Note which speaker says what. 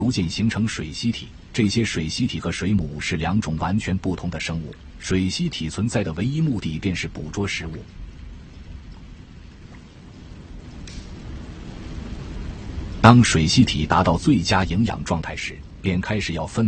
Speaker 1: 逐渐形成水螅体。这些水螅体和水母是两种完全不同的生物，水螅体存在的唯一目的便是捕捉食物。当水螅体达到最佳营养状态时，便开始要分